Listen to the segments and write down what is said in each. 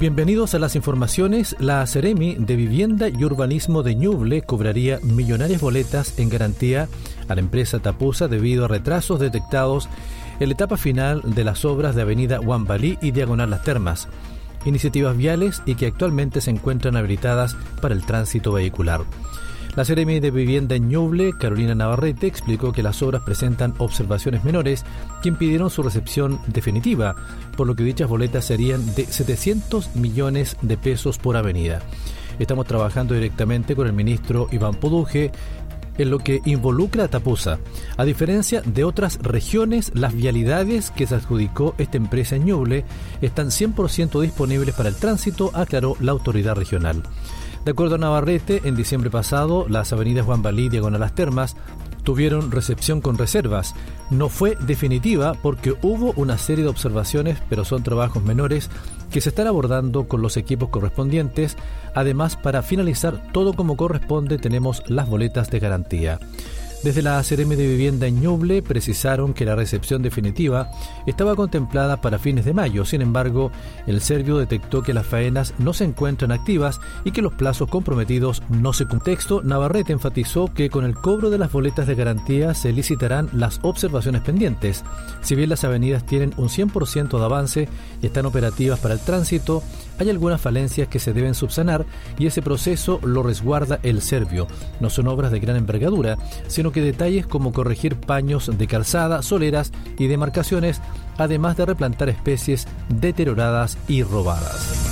Bienvenidos a las informaciones. La Seremi de Vivienda y Urbanismo de Ñuble cobraría millonarias boletas en garantía a la empresa Tapusa debido a retrasos detectados en la etapa final de las obras de Avenida Huambalí y Diagonal Las Termas, iniciativas viales y que actualmente se encuentran habilitadas para el tránsito vehicular. La Seremi de Vivienda en Ñuble, Carolina Navarrete, explicó que las obras presentan observaciones menores que impidieron su recepción definitiva, por lo que dichas boletas serían de 700 millones de pesos por avenida. Estamos trabajando directamente con el ministro Iván Poduje en lo que involucra a Tapusa. A diferencia de otras regiones, las vialidades que se adjudicó esta empresa en Ñuble están 100% disponibles para el tránsito, aclaró la autoridad regional. De acuerdo a Navarrete, en diciembre pasado, las avenidas Huambalí y Diagonal Las Termas tuvieron recepción con reservas. No fue definitiva porque hubo una serie de observaciones, pero son trabajos menores que se están abordando con los equipos correspondientes. Además, para finalizar todo como corresponde, tenemos las boletas de garantía. Desde la Seremi de Vivienda en Ñuble precisaron que la recepción definitiva estaba contemplada para fines de mayo. Sin embargo, el Servio detectó que las faenas no se encuentran activas y que los plazos comprometidos no se cumplen. Texto, Navarrete enfatizó que con el cobro de las boletas de garantía se licitarán las observaciones pendientes. Si bien las avenidas tienen un 100% de avance y están operativas para el tránsito, hay algunas falencias que se deben subsanar y ese proceso lo resguarda el Servio. No son obras de gran envergadura, sino que detalles como corregir paños de calzada, soleras y demarcaciones, además de replantar especies deterioradas y robadas.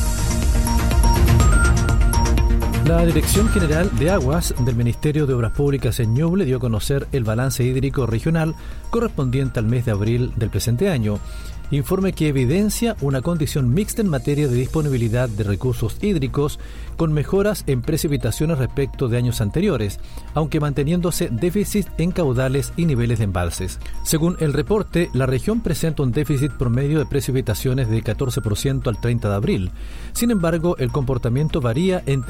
La Dirección General de Aguas del Ministerio de Obras Públicas en Ñuble dio a conocer el balance hídrico regional correspondiente al mes de abril del presente año. Informe que evidencia una condición mixta en materia de disponibilidad de recursos hídricos, con mejoras en precipitaciones respecto de años anteriores, aunque manteniéndose déficit en caudales y niveles de embalses. Según el reporte, la región presenta un déficit promedio de precipitaciones de 14% al 30 de abril. Sin embargo, el comportamiento varía entre